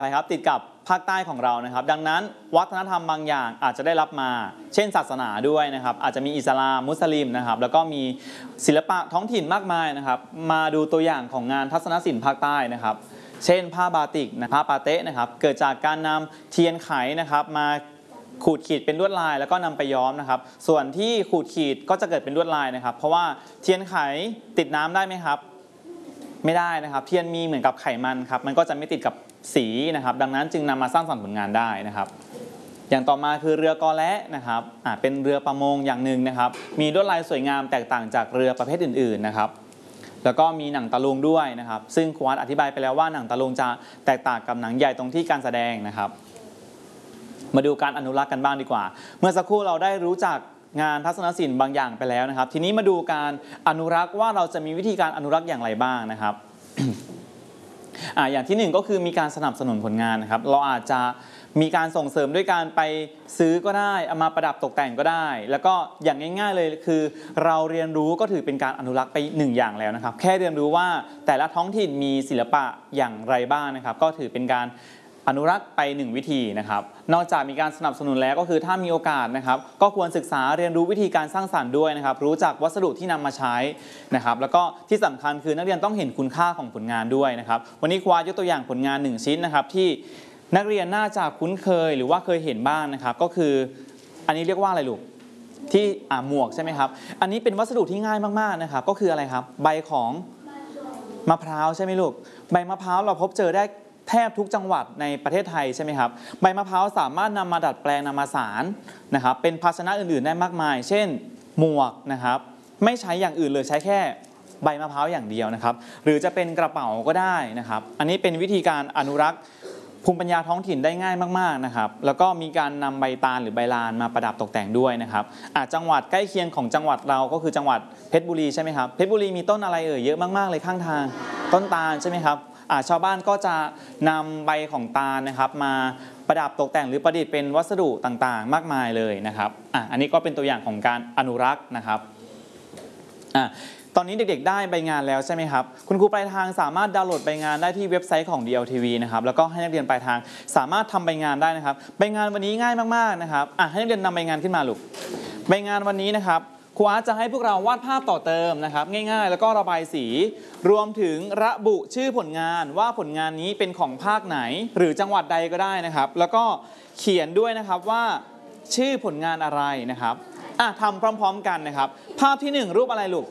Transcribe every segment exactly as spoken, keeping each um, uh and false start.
นะครับติดกับภาคใต้ของเรานะครับดังนั้นวัฒนธรรมบางอย่างอาจจะได้รับมาเช่นศาสนาด้วยนะครับอาจจะมีอิสลามมุสลิมนะครับแล้วก็มีศิลปะท้องถิ่นมากมายนะครับมาดูตัวอย่างของงานทัศนศิลป์ภาคใต้นะครับเช่นผ้าบาติกนะผ้าปาเต๊ะนะครับเกิดจากการนำเทียนไขนะครับมาขูดขีดเป็นลวดลายแล้วก็นำไปย้อมนะครับส่วนที่ขูดขีดก็จะเกิดเป็นลวดลายนะครับเพราะว่าเทียนไขติดน้ำได้ไหมครับไม่ได้นะครับเทียนมีเหมือนกับไขมันครับมันก็จะไม่ติดกับสีนะครับดังนั้นจึงนำมาสร้างสรรค์ผลงานได้นะครับอย่างต่อมาคือเรือกอและนะครับอ่าเป็นเรือประมงอย่างหนึ่งนะครับมีลวดลายสวยงามแตกต่างจากเรือประเภทอื่นๆนะครับแล้วก็มีหนังตะลุงด้วยนะครับซึ่งครูวัดอธิบายไปแล้วว่าหนังตะลุงจะแตกต่างกับหนังใหญ่ตรงที่การแสดงนะครับมาดูการอนุรักษ์กันบ้างดีกว่าเมื่อสักครู่เราได้รู้จักงานทัศนศิลป์บางอย่างไปแล้วนะครับทีนี้มาดูการอนุรักษ์ว่าเราจะมีวิธีการอนุรักษ์อย่างไรบ้างนะครับ อ่าอย่างที่หนึ่งก็คือมีการสนับสนุนผลงานนะครับเราอาจจะมีการส่งเสริมด้วยการไปซื้อก็ได้เอามาประดับตกแต่งก็ได้แล้วก็อย่างง่ายๆเลยคือเราเรียนรู้ก็ถือเป็นการอนุรักษ์ไปหนึ่งอย่างแล้วนะครับแค่เรียนรู้ว่าแต่ละท้องถิ่นมีศิลปะอย่างไรบ้างนะครับก็ถือเป็นการอนุรักษ์ไปหนึ่งวิธีนะครับนอกจากมีการสนับสนุนแล้วก็คือถ้ามีโอกาสนะครับก็ควรศึกษาเรียนรู้วิธีการสร้างสรรค์ด้วยนะครับรู้จักวัสดุที่นำมาใช้นะครับแล้วก็ที่สำคัญคือนักเรียนต้องเห็นคุณค่าของผลงานด้วยนะครับวันนี้ครูยกตัวอย่างผลงานหนึ่งชิ้นนะครับที่นักเรียนน่าจะคุ้นเคยหรือว่าเคยเห็นบ้างนะครับก็คืออันนี้เรียกว่าอะไรลูกที่อ่าหมวกใช่ไหมครับอันนี้เป็นวัสดุที่ง่ายมากๆนะครับก็คืออะไรครับใบของมะพร้าวใช่ไหมลูกใบมะพร้าวเราพบเจอได้แทบทุกจังหวัดในประเทศไทยใช่ไหมครับใบมะพร้าวสามารถนำมาดัดแปลงนำมาสารนะครับเป็นภาชนะอื่นๆได้มากมายเช่นหมวกนะครับไม่ใช้อย่างอื่นเลยใช้แค่ใบมะพร้าวอย่างเดียวนะครับหรือจะเป็นกระเป๋าก็ได้นะครับอันนี้เป็นวิธีการอนุรักษ์ภูมิปัญญาท้องถิ่นได้ง่ายมากๆนะครับแล้วก็มีการนำใบตาลหรือใบลานมาประดับตกแต่งด้วยนะครับอาจจังหวัดใกล้เคียงของจังหวัดเราก็คือจังหวัดเพชรบุรีใช่ไหมครับเพชรบุรีมีต้นอะไรเอ่ยเยอะมากๆเลยข้างทางต้นตาลใช่ไหมครับชาวบ้านก็จะนำใบของตาลนะครับมาประดับตกแต่งหรือประดิษฐ์เป็นวัสดุต่างๆมากมายเลยนะครับอ่ะอันนี้ก็เป็นตัวอย่างของการอนุรักษ์นะครับอ่ะตอนนี้เด็กๆได้ใบงานแล้วใช่ไหมครับคุณครูปลายทางสามารถดาวน์โหลดใบงานได้ที่เว็บไซต์ของ ดี แอล ที วี นะครับแล้วก็ให้นักเรียนปลายทางสามารถทำใบงานได้นะครับใบงานวันนี้ง่ายมากๆนะครับอ่ะให้นักเรียนนำใบงานขึ้นมาลูกใบงานวันนี้นะครับครูอาร์ตจะให้พวกเราวาดภาพต่อเติมนะครับง่ายๆแล้วก็ระบายสีรวมถึงระบุชื่อผลงานว่าผลงานนี้เป็นของภาคไหนหรือจังหวัดใดก็ได้นะครับแล้วก็เขียนด้วยนะครับว่าชื่อผลงานอะไรนะครับอ่ะทำพร้อมๆกันนะครับภาพที่หนึ่งรูปอะไรลูก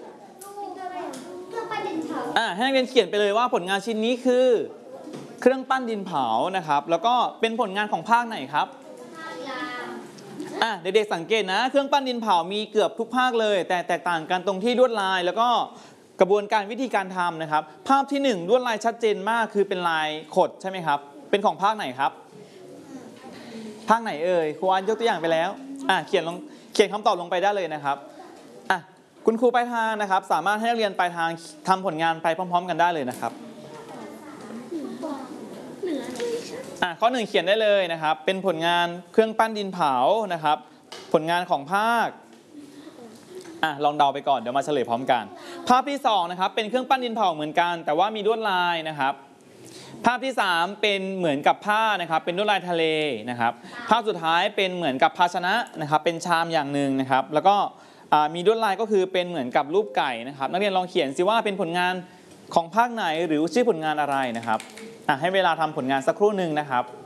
อ่ะให้นักเรียนเขียนไปเลยว่าผลงานชิ้นนี้คือเครื่องปั้นดินเผานะครับแล้วก็เป็นผลงานของภาคไหนครับอ่ะเด็กๆสังเกตนะเครื่องปั้นดินเผามีเกือบทุกภาคเลยแต่แตกต่างกันตรงที่ลวดลายแล้วก็กระบวนการวิธีการทำนะครับภาพที่หนึ่งลวดลายชัดเจนมากคือเป็นลายขดใช่ไหมครับเป็นของภาคไหนครับภาคไหนเอ่ยครูอันยกตัวอย่างไปแล้วอ่ะเขียนลงเขียนคำตอบลงไปได้เลยนะครับอ่ะคุณครูปลายทางนะครับสามารถให้นักเรียนปลายทางทำผลงานไปพร้อมๆกันได้เลยนะครับอ่ะข้อหนึ่งเขียนได้เลยนะครับเป็นผลงานเครื่องปั้นดินเผานะครับผลงานของภาคอ่ะลองเดาไปก่อนเดี๋ยวมาเฉลยพร้อมกันภาพที่สองนะครับเป็นเครื่องปั้นดินเผาเหมือนกันแต่ว่ามีลวดลายนะครับภาพที่สามเป็นเหมือนกับผ้านะครับเป็นลวดลายทะเลนะครับภาพสุดท้ายเป็นเหมือนกับภาชนะนะครับเป็นชามอย่างหนึ่งนะครับแล้วก็มีลวดลายก็คือเป็นเหมือนกับรูปไก่นะครับนักเรียนลองเขียนสิว่าเป็นผลงานของภาคไหนหรือชื่อผลงานอะไรนะครับให้เวลาทำผลงานสักครู่หนึ่งนะครับ